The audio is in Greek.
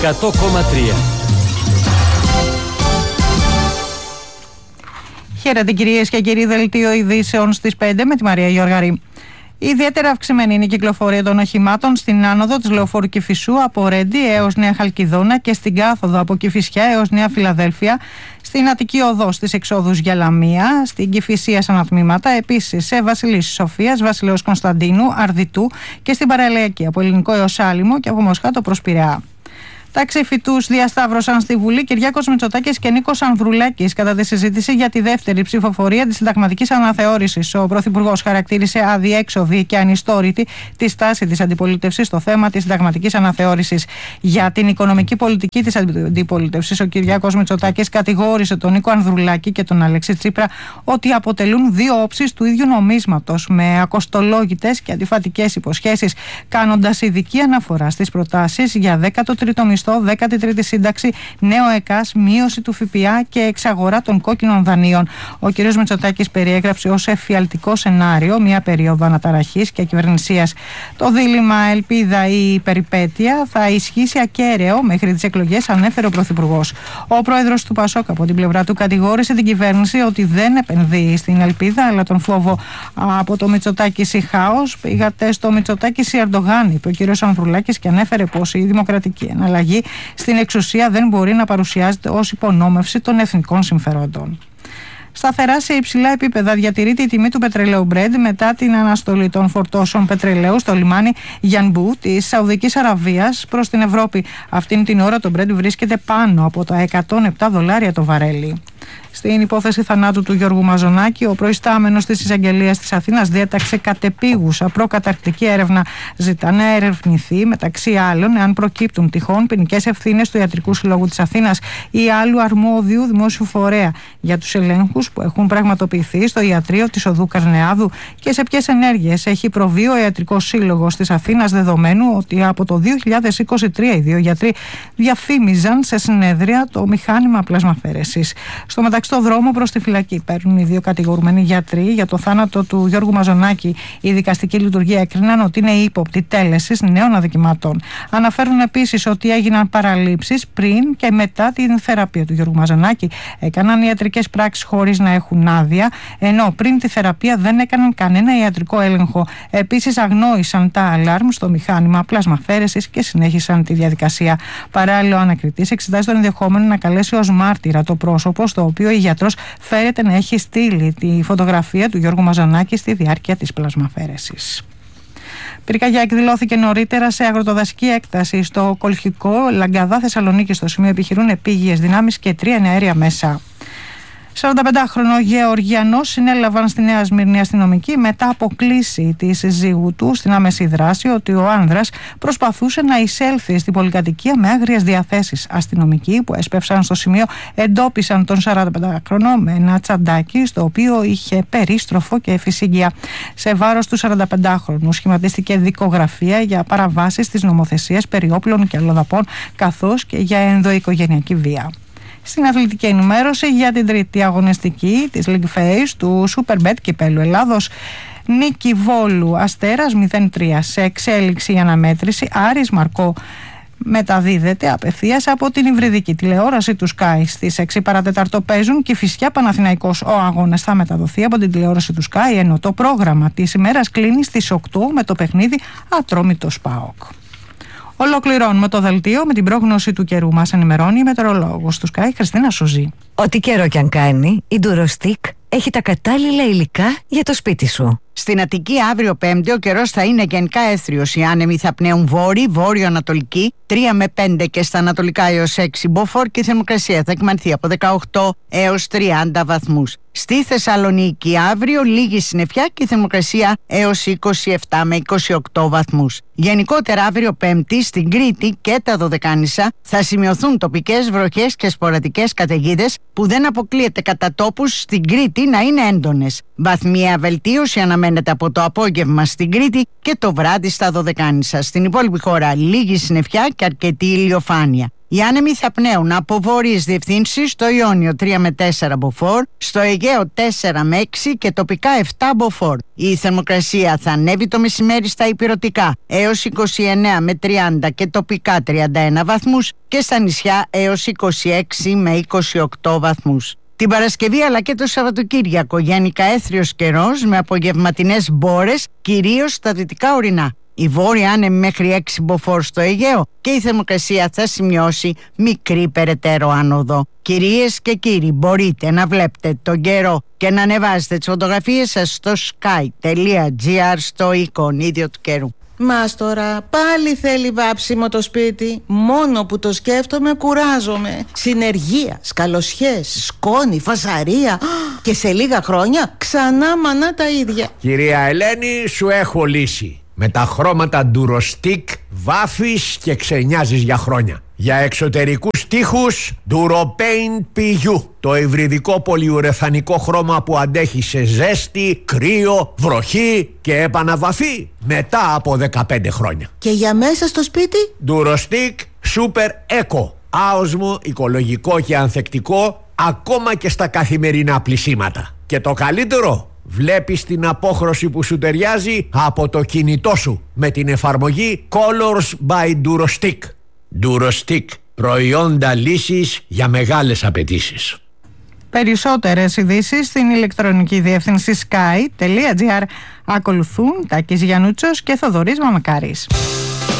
100,3. Χαίρετε κυρίες και κύριοι, δελτίο ειδήσεων στις 5 με τη Μαρία Γιώργαρη. Ιδιαίτερα αυξημένη είναι η κυκλοφορία των οχημάτων στην άνοδο της Λεωφόρου Κηφισού από Ρέντι έως Νέα Χαλκιδόνα και στην κάθοδο από Κηφισιά έως Νέα Φιλαδέλφια, στην Αττική Οδό στις εξόδους για Λαμία, στην Κηφισία σαν τμήματα, επίσης σε Βασιλής Σοφίας, Βασιλέως Κωνσταντίνου, Αρδιτού και στην Παραλιακή από Ελληνικό έως Άλυμο και από Μοσχάτο προς Πειραιά. Ταξιφυτούς διασταύρωσαν στη Βουλή Κυριάκος Μητσοτάκης και Νίκος Ανδρουλάκης κατά τη συζήτηση για τη δεύτερη ψηφοφορία της συνταγματικής αναθεώρησης. Ο Πρωθυπουργός χαρακτήρισε αδιέξοδη και ανιστόρητη τη στάση της αντιπολίτευσης στο θέμα της συνταγματικής αναθεώρησης. Για την οικονομική πολιτική της αντιπολίτευσης, ο Κυριάκος Μητσοτάκης κατηγόρησε τον Νίκο Ανδρουλάκη και τον Αλέξη Τσίπρα ότι αποτελούν δύο όψεις του ίδιου νομίσματος, με ακοστολόγητες και αντιφατικές υποσχέσεις, κάνοντας ειδική αναφορά στις προτάσεις για 13ο μισθό, 13η σύνταξη, νέο ΕΚΑΣ, μείωση του ΦΠΑ και εξαγορά των κόκκινων δανείων. Ο κ. Μητσοτάκης περιέγραψε ως εφιαλτικό σενάριο μια περίοδο αναταραχής και ακυβερνησίας. Το δίλημμα ελπίδα ή περιπέτεια θα ισχύσει ακέραιο μέχρι τις εκλογές, ανέφερε ο Πρωθυπουργός. Ο πρόεδρος του ΠΑΣΟΚ από την πλευρά του κατηγόρησε την κυβέρνηση ότι δεν επενδύει στην ελπίδα αλλά τον φόβο. Από το Μητσοτάκης ή χάος πήγατε στο Μητσοτάκης ή Ερντογάν, είπε ο κ. Ανδρουλάκης και ανέφερε πως η δημοκρατική εναλλαγή στην εξουσία δεν μπορεί να παρουσιάζεται ως υπονόμευση των εθνικών συμφερόντων. Σταθερά σε υψηλά επίπεδα διατηρείται η τιμή του πετρελαίου Brent μετά την αναστολή των φορτώσεων πετρελαίου στο λιμάνι Γιανμπού της Σαουδικής Αραβίας προς την Ευρώπη. Αυτήν την ώρα το Brent βρίσκεται πάνω από τα $107 το βαρέλι. Στην υπόθεση θανάτου του Γιώργου Μαζονάκη, ο προϊστάμενος της Εισαγγελίας της Αθήνας διέταξε κατεπίγουσα προκαταρκτική έρευνα. Ζητά να ερευνηθεί, μεταξύ άλλων, εάν προκύπτουν τυχόν ποινικές ευθύνες του Ιατρικού Συλλόγου της Αθήνας ή άλλου αρμόδιου δημόσιου φορέα για τους ελέγχους που έχουν πραγματοποιηθεί στο ιατρείο της Οδού Καρνεάδου και σε ποιες ενέργειες έχει προβεί ο Ιατρικός Σύλλογος της Αθήνας, δεδομένου ότι από το 2023 οι δύο γιατροί διαφήμιζαν σε συνέδρια το μηχάνημα πλασμαφέρεσης. Στο μεταξύ, στο δρόμο προς τη φυλακή παίρνουν οι δύο κατηγορουμένοι γιατροί για το θάνατο του Γιώργου Μαζονάκη. Η δικαστική λειτουργία έκριναν ότι είναι ύποπτοι τέλεσης νέων αδικημάτων. Αναφέρουν επίσης ότι έγιναν παραλήψεις πριν και μετά την θεραπεία του Γιώργου Μαζονάκη. Έκαναν ιατρικές πράξεις χωρίς να έχουν άδεια, ενώ πριν τη θεραπεία δεν έκαναν κανένα ιατρικό έλεγχο. Επίσης, αγνόησαν τα αλάρμ στο μηχάνημα πλασμαφέρεσης και συνέχισαν τη διαδικασία. Παράλληλα, ο ανακριτής εξετάζει τον ενδεχόμενο να καλέσει ως μάρτυρα το πρόσωπο στο οποίο ο γιατρός φέρεται να έχει στείλει τη φωτογραφία του Γιώργου Μαζονάκη στη διάρκεια της πλασμαφέρεσης. Πυρκαγιά εκδηλώθηκε νωρίτερα σε αγροτοδασική έκταση στο Κολχικό, Λαγκαδά, Θεσσαλονίκη. Στο σημείο επιχειρούν επίγειες δυνάμεις και 3 εναέρια μέσα. 45χρονο Γεωργιανός συνέλαβαν στη Νέα Σμύρνη αστυνομικοί μετά από κλήση της συζύγου του στην άμεση δράση ότι ο άνδρας προσπαθούσε να εισέλθει στην πολυκατοικία με άγριες διαθέσεις. Αστυνομικοί που έσπευσαν στο σημείο εντόπισαν τον 45χρονο με ένα τσαντάκι στο οποίο είχε περίστροφο και φυσίγγια. Σε βάρος του 45χρονου σχηματίστηκε δικογραφία για παραβάσεις της νομοθεσίας περί όπλων και αλλοδαπών καθώς και για ενδοοικογενειακή βία. Στην αθλητική ενημέρωση για την τρίτη αγωνιστική της League Phase του Superbet Κυπέλλου Ελλάδος, νίκη Βόλου Αστέρας 0-3 σε εξέλιξη η αναμέτρηση. Άρης Μαρκό μεταδίδεται απευθείας από την υβριδική τηλεόραση του Sky. Στις 6 παρατέταρτο παίζουν Κηφισιά Παναθηναϊκός. Ο αγώνας θα μεταδοθεί από την τηλεόραση του Sky, ενώ το πρόγραμμα της ημέρας κλείνει στις 8 με το παιχνίδι Ατρόμητος ΠΑΟΚ. Ολοκληρώνουμε το δελτίο με την πρόγνωση του καιρού. Μας ενημερώνει η μετεωρολόγος του Sky, Χριστίνα Σουζή. Ό,τι καιρό κι αν κάνει, η Durostick έχει τα κατάλληλα υλικά για το σπίτι σου. Στην Αττική αύριο Πέμπτη ο καιρός θα είναι γενικά έθριος. Οι άνεμοι θα πνέουν βόρειο-ανατολική 3 με 5 και στα ανατολικά έως 6 μποφόρ και η θερμοκρασία θα εκμανθεί από 18 έως 30 βαθμούς. Στη Θεσσαλονίκη αύριο λίγη συννεφιά και η θερμοκρασία έως 27 με 28 βαθμούς. Γενικότερα αύριο Πέμπτη στην Κρήτη και τα Δωδεκάνησα θα σημειωθούν τοπικές βροχές και σποραδικές καταιγίδες που δεν αποκλείεται κατά τόπους στην Κρήτη να είναι έντονες. Βαθμιαία βελτίωση αναμένεται από το απόγευμα στην Κρήτη και το βράδυ στα Δωδεκάνησα. Στην υπόλοιπη χώρα λίγη συννεφιά και αρκετή ηλιοφάνεια. Οι άνεμοι θα πνέουν από βόρειες διευθύνσεις στο Ιόνιο 3 με 4 μποφόρ, στο Αιγαίο 4 με 6 και τοπικά 7 μποφόρ. Η θερμοκρασία θα ανέβει το μεσημέρι στα ηπειρωτικά έως 29 με 30 και τοπικά 31 βαθμούς και στα νησιά έως 26 με 28 βαθμούς. Την Παρασκευή αλλά και το Σαββατοκύριακο γενικά έθριος καιρός με απογευματινές μπόρες, κυρίως στα δυτικά ορεινά. Η βόρεια άνεμη μέχρι 6 μποφόρ στο Αιγαίο και η θερμοκρασία θα σημειώσει μικρή περαιτέρω άνοδο. Κυρίες και κύριοι, μπορείτε να βλέπετε τον καιρό και να ανεβάζετε τις φωτογραφίες σας στο sky.gr στο εικονίδιο του καιρού. Μάστορα, πάλι θέλει βάψιμο το σπίτι. Μόνο που το σκέφτομαι κουράζομαι. Συνεργεία, σκαλοσιές, σκόνη, φασαρία. Και σε λίγα χρόνια ξανά μανά τα ίδια. Κυρία Ελένη, σου έχω λύση. Με τα χρώματα Durostic βάφεις και ξενιάζεις για χρόνια. Για εξωτερικούς τοίχους Duropaint PU, το υβριδικό πολυουρεθανικό χρώμα που αντέχει σε ζέστη, κρύο, βροχή και επαναβαφή μετά από 15 χρόνια. Και για μέσα στο σπίτι Durostic Super Eco, άοσμο, οικολογικό και ανθεκτικό ακόμα και στα καθημερινά πλυσίματα. Και το καλύτερο, βλέπεις την απόχρωση που σου ταιριάζει από το κινητό σου με την εφαρμογή Colors by Durostic. Durostic, προϊόντα λύσης για μεγάλες απαιτήσεις. Περισσότερες ειδήσεις στην ηλεκτρονική διεύθυνση sky.gr. Ακολουθούν Τάκης Γιαννούτσος και Θοδωρής Μαμακάρης.